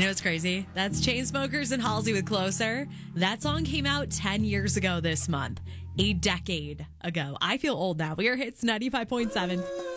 know what's crazy? That's Chainsmokers and Halsey with Closer. That song came out 10 years ago this month. A decade ago. I feel old now. We are Hits 95.7.